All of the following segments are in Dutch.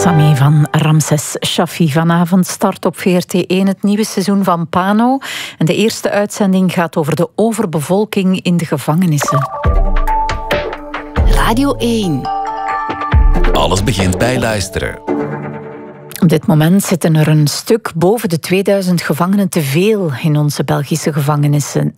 Sammy van Ramses Shaffi. Vanavond start op VRT1 het nieuwe seizoen van Pano. En de eerste uitzending gaat over de overbevolking in de gevangenissen. Radio 1. Alles begint bij luisteren. Op dit moment zitten er een stuk boven de 2000 gevangenen te veel in onze Belgische gevangenissen.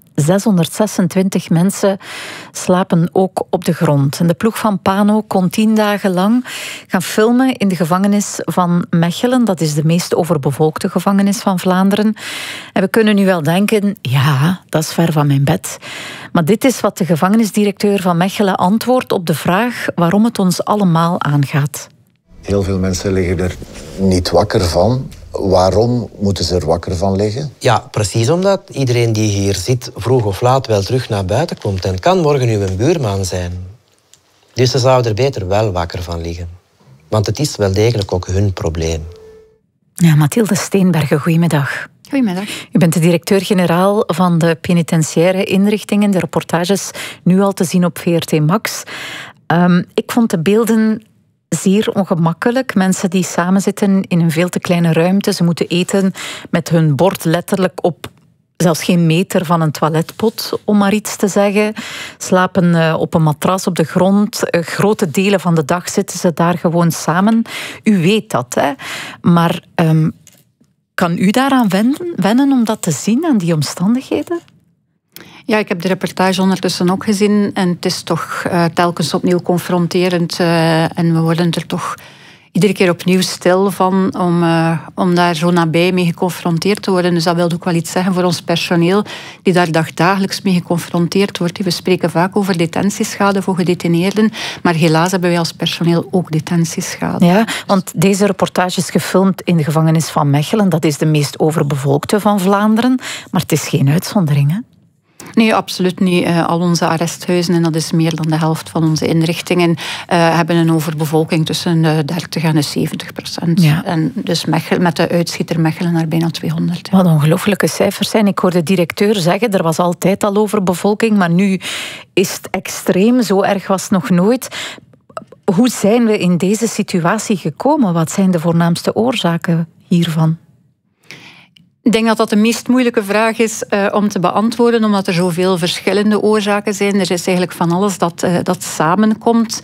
626 mensen slapen ook op de grond. En de ploeg van Pano kon 10 dagen lang gaan filmen in de gevangenis van Mechelen. Dat is de meest overbevolkte gevangenis van Vlaanderen. En we kunnen nu wel denken, ja, dat is ver van mijn bed. Maar dit is wat de gevangenisdirecteur van Mechelen antwoordt op de vraag waarom het ons allemaal aangaat. Heel veel mensen liggen er niet wakker van. Waarom moeten ze er wakker van liggen? Ja, precies omdat iedereen die hier zit vroeg of laat wel terug naar buiten komt. En het kan morgen uw buurman zijn. Dus ze zouden er beter wel wakker van liggen. Want het is wel degelijk ook hun probleem. Ja, Mathilde Steenbergen, goedemiddag. Goedemiddag. U bent de directeur-generaal van de penitentiaire inrichtingen. De reportages nu al te zien op VRT Max. Ik vond de beelden zeer ongemakkelijk. Mensen die samenzitten in een veel te kleine ruimte. Ze moeten eten met hun bord letterlijk op zelfs geen meter van een toiletpot, om maar iets te zeggen. Slapen op een matras op de grond. Grote delen van de dag zitten ze daar gewoon samen. U weet dat, hè? Maar kan u daaraan wennen om dat te zien, aan die omstandigheden? Ja, ik heb de reportage ondertussen ook gezien en het is toch telkens opnieuw confronterend en we worden er toch iedere keer opnieuw stil van om daar zo nabij mee geconfronteerd te worden. Dus dat wil ook wel iets zeggen voor ons personeel die daar dagdagelijks mee geconfronteerd wordt. We spreken vaak over detentieschade voor gedetineerden, maar helaas hebben wij als personeel ook detentieschade. Ja, want deze reportage is gefilmd in de gevangenis van Mechelen. Dat is de meest overbevolkte van Vlaanderen, maar het is geen uitzondering, hè? Nee, absoluut niet. Al onze arresthuizen, en dat is meer dan de helft van onze inrichtingen, hebben een overbevolking tussen de 30 en de 70%. Ja. En dus Mechelen, met de uitschieter Mechelen naar bijna 200. Wat ongelooflijke cijfers zijn. Ik hoorde de directeur zeggen, er was altijd al overbevolking, maar nu is het extreem. Zo erg was het nog nooit. Hoe zijn we in deze situatie gekomen? Wat zijn de voornaamste oorzaken hiervan? Ik denk dat dat de meest moeilijke vraag is om te beantwoorden, omdat er zoveel verschillende oorzaken zijn. Er is eigenlijk van alles dat samenkomt.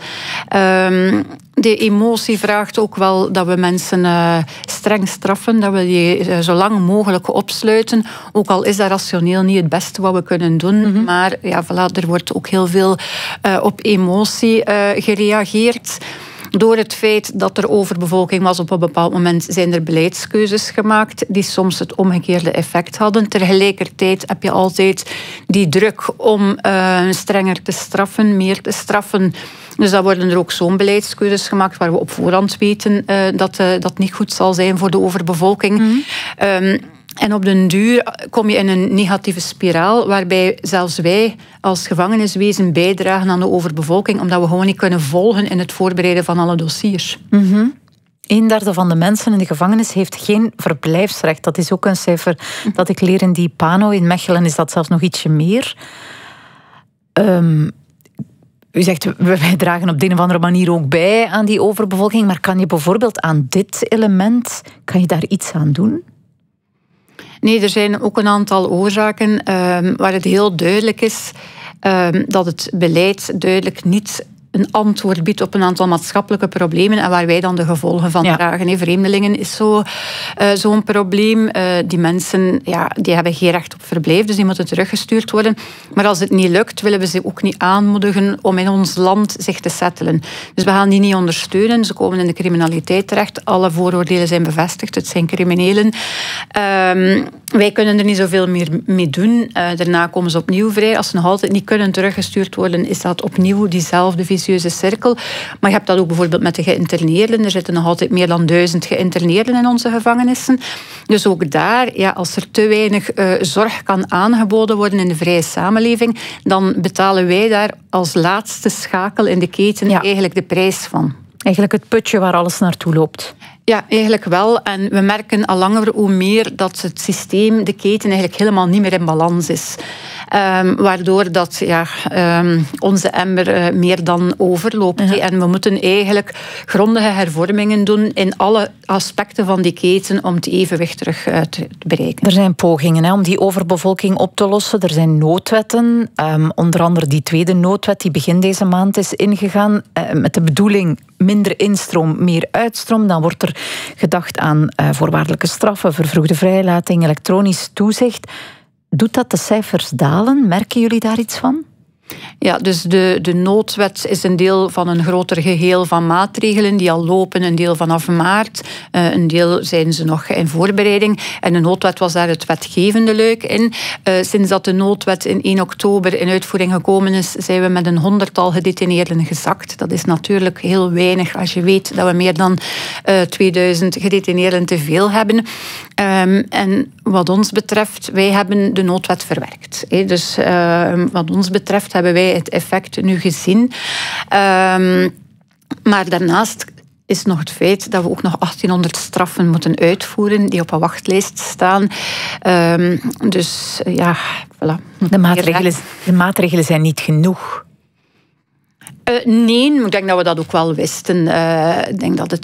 De emotie vraagt ook wel dat we mensen streng straffen, dat we die zo lang mogelijk opsluiten. Ook al is dat rationeel niet het beste wat we kunnen doen. Mm-hmm. Maar ja, voilà, er wordt ook heel veel op emotie gereageerd. Door het feit dat er overbevolking was op een bepaald moment zijn er beleidskeuzes gemaakt die soms het omgekeerde effect hadden. Tegelijkertijd heb je altijd die druk om strenger te straffen, meer te straffen. Dus dan worden er ook zo'n beleidskeuzes gemaakt waar we op voorhand weten dat dat niet goed zal zijn voor de overbevolking. Mm-hmm. En op den duur kom je in een negatieve spiraal waarbij zelfs wij als gevangeniswezen bijdragen aan de overbevolking omdat we gewoon niet kunnen volgen in het voorbereiden van alle dossiers. Mm-hmm. 1/3 van de mensen in de gevangenis heeft geen verblijfsrecht. Dat is ook een cijfer dat ik leer in die Pano. In Mechelen is dat zelfs nog ietsje meer. U zegt, wij dragen op de een of andere manier ook bij aan die overbevolking. Maar kan je bijvoorbeeld aan dit element, kan je daar iets aan doen? Nee, er zijn ook een aantal oorzaken waar het heel duidelijk is dat het beleid duidelijk niet een antwoord biedt op een aantal maatschappelijke problemen en waar wij dan de gevolgen van dragen. Vreemdelingen is zo'n probleem. Die mensen die hebben geen recht op verblijf, dus die moeten teruggestuurd worden. Maar als het niet lukt, willen we ze ook niet aanmoedigen om in ons land zich te settelen. Dus we gaan die niet ondersteunen. Ze komen in de criminaliteit terecht. Alle vooroordelen zijn bevestigd. Het zijn criminelen. Wij kunnen er niet zoveel meer mee doen. Daarna komen ze opnieuw vrij. Als ze nog altijd niet kunnen teruggestuurd worden, is dat opnieuw diezelfde vicieuze cirkel. Maar je hebt dat ook bijvoorbeeld met de geïnterneerden. Er zitten nog altijd meer dan 1000 geïnterneerden in onze gevangenissen. Dus ook daar, als er te weinig zorg kan aangeboden worden in de vrije samenleving, dan betalen wij daar als laatste schakel in de keten eigenlijk de prijs van. Eigenlijk het putje waar alles naartoe loopt. Ja, eigenlijk wel. En we merken al langer hoe meer dat het systeem, de keten, eigenlijk helemaal niet meer in balans is. Waardoor dat onze emmer meer dan overloopt. En we moeten eigenlijk grondige hervormingen doen in alle aspecten van die keten om het evenwicht terug te bereiken. Er zijn pogingen om die overbevolking op te lossen. Er zijn noodwetten. Onder andere die tweede noodwet die begin deze maand is ingegaan. Met de bedoeling minder instroom, meer uitstroom. Dan wordt er gedacht aan voorwaardelijke straffen, vervroegde vrijlating, elektronisch toezicht. Doet dat de cijfers dalen? Merken jullie daar iets van? Ja, dus de noodwet is een deel van een groter geheel van maatregelen die al lopen, een deel vanaf maart. Een deel zijn ze nog in voorbereiding. En de noodwet was daar het wetgevende luik in. Sinds dat de noodwet in 1 oktober in uitvoering gekomen is, zijn we met een 100-tal gedetineerden gezakt. Dat is natuurlijk heel weinig als je weet dat we meer dan 2000 gedetineerden te veel hebben. En wat ons betreft, wij hebben de noodwet verwerkt. Dus wat ons betreft hebben wij het effect nu gezien. Maar daarnaast is nog het feit dat we ook nog 1800 straffen moeten uitvoeren die op een wachtlijst staan. Dus ja, voilà. De maatregelen zijn niet genoeg. Nee, ik denk dat we dat ook wel wisten. Ik denk dat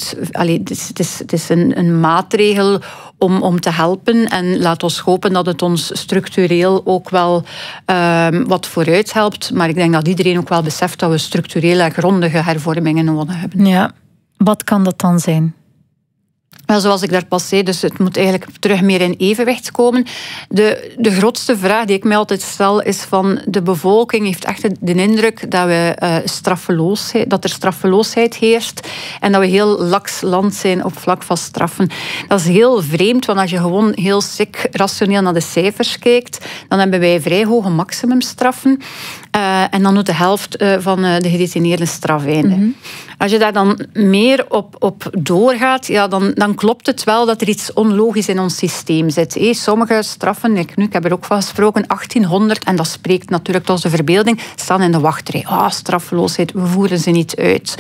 het is een maatregel om te helpen. En laat ons hopen dat het ons structureel ook wel wat vooruit helpt. Maar ik denk dat iedereen ook wel beseft dat we structurele en grondige hervormingen nodig hebben. Ja, wat kan dat dan zijn? Wel, zoals ik daar pas zei, dus het moet eigenlijk terug meer in evenwicht komen. De grootste vraag die ik mij altijd stel is van de bevolking heeft echt de indruk dat dat er straffeloosheid heerst en dat we heel laks land zijn op vlak van straffen. Dat is heel vreemd, want als je gewoon heel sec rationeel naar de cijfers kijkt, dan hebben wij vrij hoge maximumstraffen en dan moet de helft van de gedetineerden strafeinde. Mm-hmm. Als je daar dan meer op doorgaat, ja, dan klopt het wel dat er iets onlogisch in ons systeem zit. Sommige straffen, ik heb er ook van gesproken, 1800, en dat spreekt natuurlijk tot de verbeelding, staan in de wachtrij. Straffeloosheid, we voeren ze niet uit.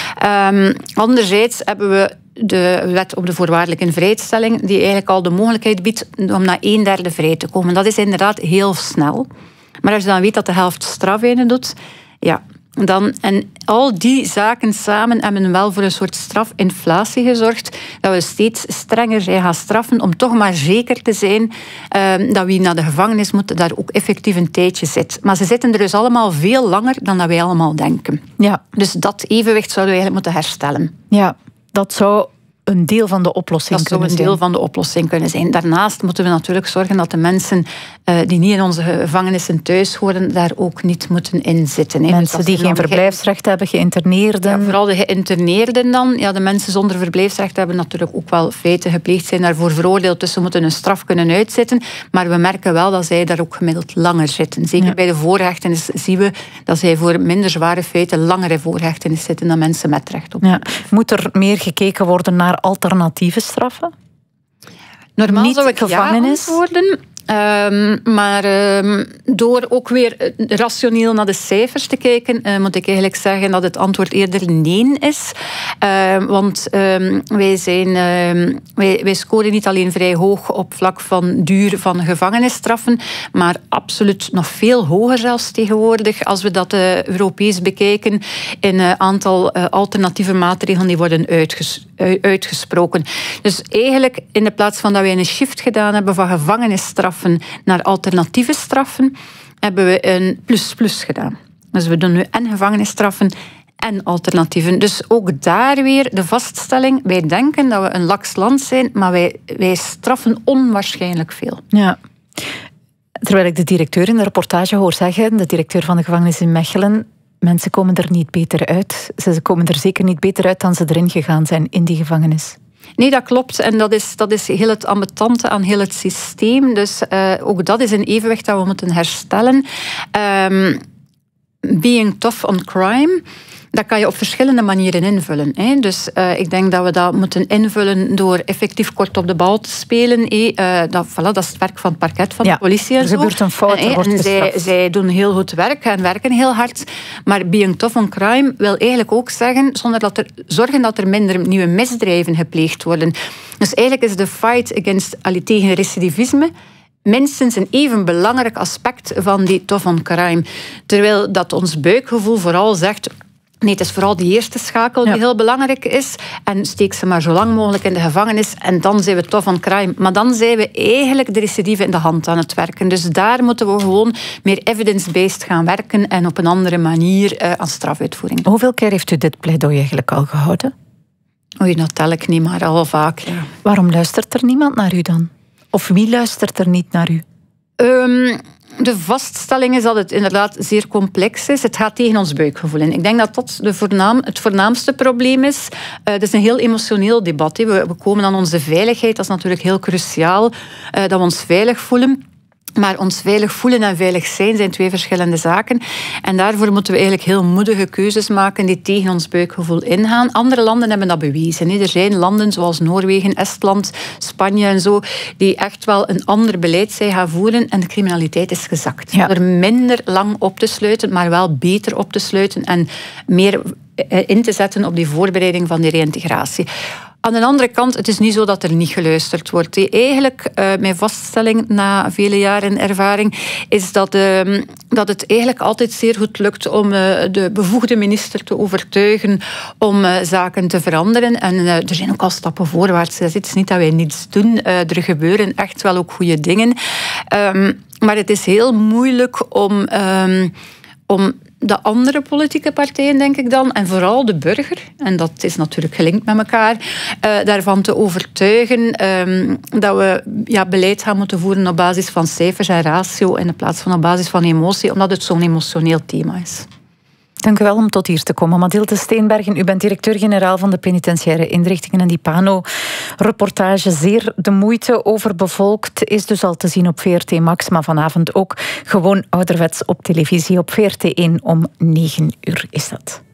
Anderzijds hebben we de wet op de voorwaardelijke vrijstelling, die eigenlijk al de mogelijkheid biedt om na 1/3 vrij te komen. Dat is inderdaad heel snel. Maar als je dan weet dat de helft strafeinde doet, ja, en al die zaken samen hebben wel voor een soort strafinflatie gezorgd, dat we steeds strenger zijn gaan straffen om toch maar zeker te zijn dat wie naar de gevangenis moet, daar ook effectief een tijdje zit. Maar ze zitten er dus allemaal veel langer dan dat wij allemaal denken. Ja. Dus dat evenwicht zouden we eigenlijk moeten herstellen. Ja, dat zou een deel van de oplossing kunnen zijn. Dat zou een deel van de oplossing kunnen zijn. Daarnaast moeten we natuurlijk zorgen dat de mensen die niet in onze gevangenissen thuis horen, daar ook niet moeten in zitten. Mensen dus die geen verblijfsrecht hebben, geïnterneerden. Ja, vooral de geïnterneerden dan. Ja, de mensen zonder verblijfsrecht hebben natuurlijk ook wel feiten gepleegd, zijn daarvoor veroordeeld, dus ze moeten een straf kunnen uitzitten. Maar we merken wel dat zij daar ook gemiddeld langer zitten. Zeker bij de voorhechtenis zien we dat zij voor minder zware feiten langer in voorhechtenis zitten dan mensen met recht op. Ja. Moet er meer gekeken worden naar alternatieve straffen? Normaal niet zou ik gevangenis antwoorden. Maar door ook weer rationeel naar de cijfers te kijken, moet ik eigenlijk zeggen dat het antwoord eerder nee is. Want wij scoren niet alleen vrij hoog op vlak van duur van gevangenisstraffen, maar absoluut nog veel hoger zelfs tegenwoordig als we dat Europees bekijken in een aantal alternatieve maatregelen die worden uitgesproken. Dus eigenlijk in de plaats van dat wij een shift gedaan hebben van gevangenisstraffen naar alternatieve straffen, hebben we een plus gedaan. Dus we doen nu en gevangenisstraffen en alternatieven. Dus ook daar weer de vaststelling, wij denken dat we een laks land zijn, maar wij straffen onwaarschijnlijk veel. Ja. Terwijl ik de directeur in de reportage hoor zeggen, de directeur van de gevangenis in Mechelen, mensen komen er niet beter uit. Ze komen er zeker niet beter uit dan ze erin gegaan zijn in die gevangenis. Nee, dat klopt. En dat is heel het ambetante aan heel het systeem. Dus ook dat is een evenwicht dat we moeten herstellen. Being tough on crime, dat kan je op verschillende manieren invullen. Dus ik denk dat we dat moeten invullen door effectief kort op de bal te spelen. Dat is het werk van het parket, van de politie. Er gebeurt een fout, er wordt gestraft. Zij doen heel goed werk en werken heel hard. Maar being tough on crime wil eigenlijk ook zeggen, zorgen dat er minder nieuwe misdrijven gepleegd worden. Dus eigenlijk is de fight tegen recidivisme minstens een even belangrijk aspect van die tough on crime. Terwijl dat ons buikgevoel vooral zegt... Nee, het is vooral die eerste schakel die heel belangrijk is. En steek ze maar zo lang mogelijk in de gevangenis. En dan zijn we tough on crime. Maar dan zijn we eigenlijk de recidive in de hand aan het werken. Dus daar moeten we gewoon meer evidence-based gaan werken. En op een andere manier aan strafuitvoering. Hoeveel keer heeft u dit pleidooi eigenlijk al gehouden? Oei, dat tel ik niet, maar al vaak. Ja. Waarom luistert er niemand naar u dan? Of wie luistert er niet naar u? De vaststelling is dat het inderdaad zeer complex is. Het gaat tegen ons buikgevoel in. Ik denk dat dat het voornaamste probleem is. Het is een heel emotioneel debat. We komen aan onze veiligheid. Dat is natuurlijk heel cruciaal. Dat we ons veilig voelen. Maar ons veilig voelen en veilig zijn twee verschillende zaken. En daarvoor moeten we eigenlijk heel moedige keuzes maken die tegen ons buikgevoel ingaan. Andere landen hebben dat bewezen. Er zijn landen zoals Noorwegen, Estland, Spanje en zo, die echt wel een ander beleid zijn gaan voeren en de criminaliteit is gezakt. Ja. Door minder lang op te sluiten, maar wel beter op te sluiten en meer in te zetten op die voorbereiding van die reïntegratie. Aan de andere kant, het is niet zo dat er niet geluisterd wordt. Eigenlijk, mijn vaststelling na vele jaren ervaring, is dat het eigenlijk altijd zeer goed lukt om de bevoegde minister te overtuigen om zaken te veranderen. En er zijn ook al stappen voorwaarts. Het is niet dat wij niets doen. Er gebeuren echt wel ook goede dingen. Maar het is heel moeilijk om de andere politieke partijen, denk ik dan, en vooral de burger, en dat is natuurlijk gelinkt met elkaar, daarvan te overtuigen dat we beleid gaan moeten voeren op basis van cijfers en ratio in plaats van op basis van emotie, omdat het zo'n emotioneel thema is. Dank u wel om tot hier te komen. Mathilde Steenbergen, u bent directeur-generaal van de penitentiaire inrichtingen en die Pano-reportage zeer de moeite overbevolkt is dus al te zien op VRT Max, maar vanavond ook gewoon ouderwets op televisie op VRT1 om 9 uur is dat.